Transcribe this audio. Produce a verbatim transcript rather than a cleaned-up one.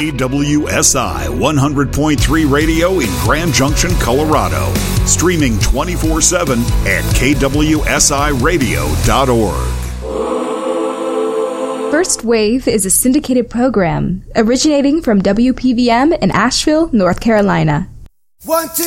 K W S I one hundred point three Radio in Grand Junction, Colorado. Streaming twenty-four seven at K W S I radio dot org. First Wave is a syndicated program originating from W P V M in Asheville, North Carolina. One, two.